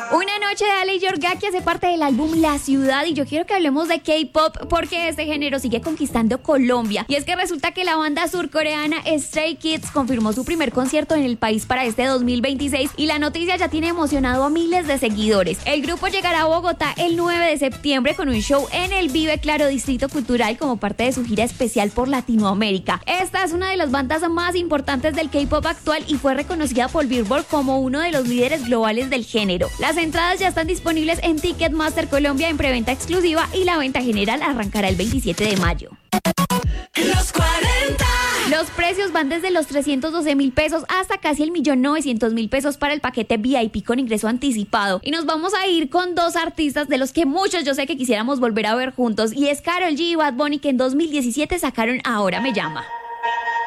Una noche de Ale Yorgaki hace parte del álbum La Ciudad y yo quiero que hablemos de K-pop porque este género sigue conquistando Colombia. Y es que resulta que la banda surcoreana Stray Kids confirmó su primer concierto en el país para este 2026 y la noticia ya tiene emocionado a miles de seguidores. El grupo llegará a Bogotá el 9 de septiembre con un show en el Vive Claro Distrito Cultural como parte de su gira especial por Latinoamérica. Esta es una de las bandas más importantes del K-pop actual y fue reconocida por Billboard como uno de los líderes globales del género. Las entradas ya están disponibles en Ticketmaster Colombia en preventa exclusiva y la venta general arrancará el 27 de mayo. Los 40. Los precios van desde los 312,000 pesos hasta casi el 1.900.000 pesos para el paquete VIP con ingreso anticipado. Y nos vamos a ir con dos artistas de los que muchos yo sé que quisiéramos volver a ver juntos. Y es Karol G y Bad Bunny, que en 2017 sacaron Ahora Me Llama.